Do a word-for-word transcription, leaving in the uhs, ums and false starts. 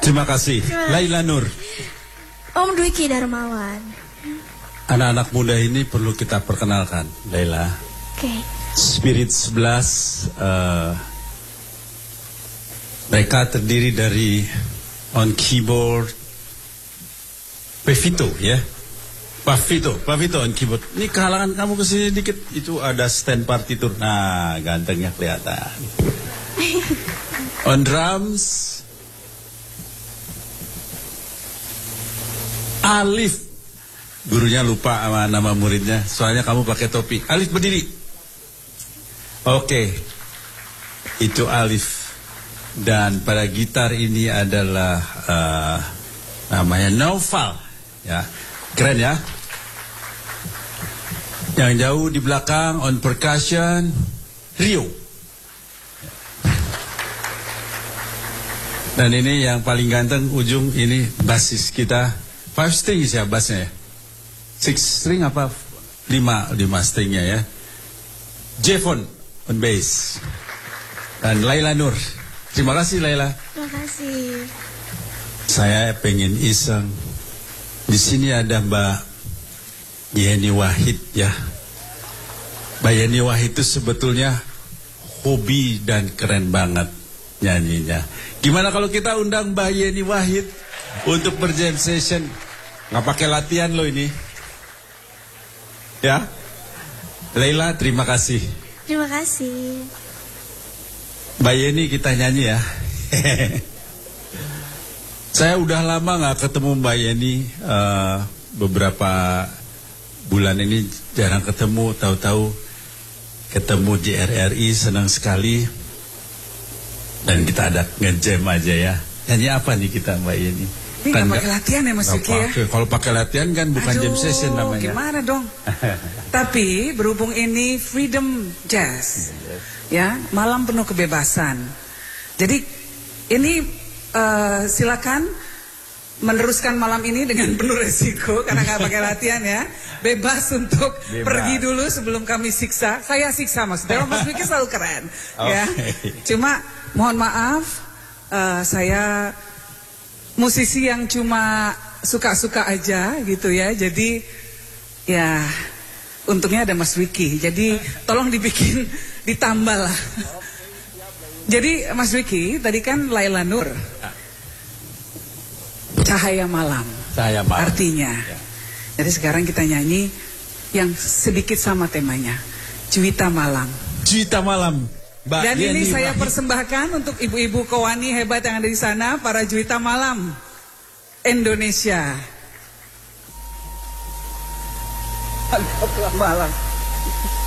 Terima kasih. Laila Nur. Om Dwiki Darmawan. Anak-anak muda ini perlu kita perkenalkan, Laila. Oke. Okay. Spirit sebelas, uh, mereka terdiri dari on keyboard Pavito, ya. Pavito, Pavito on keyboard. Ini kehalangan kamu kesini dikit, itu ada stand partitur. Nah, gantengnya kelihatan. On drums, Alif. Gurunya lupa sama nama muridnya, soalnya kamu pakai topi. Alif berdiri. Oke, itu Alif. Dan pada gitar ini adalah uh, namanya Naufal, ya, keren ya. Yang jauh di belakang on percussion Rio. Dan ini yang paling ganteng ujung ini basis kita, five strings ya bassnya ya. Six string apa lima lima stringnya ya. Jevon on bass. Dan Laila Nur. Terima kasih Laila. Terima kasih. Saya pengen iseng. Di sini ada Mbak Yeni Wahid ya. Mbak Yeni Wahid itu sebetulnya hobi dan keren banget nyanyinya. Gimana kalau kita undang Mbak Yeni Wahid untuk berjam session? Nggak pakai latihan loh ini. Ya, Laila, terima kasih. Terima kasih. Mbak Yeni kita nyanyi ya. Saya udah lama nggak ketemu Mbak Yeni, uh, beberapa bulan ini jarang ketemu. Tahu-tahu ketemu di R R I, senang sekali. Dan kita ada ngejam aja ya. Nyanyi apa nih kita Mbak Yeni? Ini kan nggak pakai latihan ya Mas Vicky ya? Kalau pakai latihan kan bukan Aduh, jam session namanya. Gimana dong? Tapi berhubung ini Freedom Jazz, ya, malam penuh kebebasan. Jadi ini uh, silakan meneruskan malam ini dengan penuh resiko karena nggak pakai latihan ya. Bebas untuk Bebas. pergi dulu sebelum kami siksa. Saya siksa maksudnya. Mas Vicky selalu keren, okay. ya. Cuma mohon maaf, uh, saya musisi yang cuma suka-suka aja gitu ya. Jadi ya untungnya ada Mas Vicky. Jadi tolong dibikin ditambah lah. Jadi Mas Vicky tadi kan Laila Nur, cahaya malam. Cahaya malam. Artinya. Ya. Jadi sekarang kita nyanyi yang sedikit sama temanya. Juwita Malam. Juwita Malam. Mbak Dan Yeni ini saya Wahid. persembahkan untuk ibu-ibu Kowani hebat yang ada di sana, para Juwita Malam Indonesia. Malam.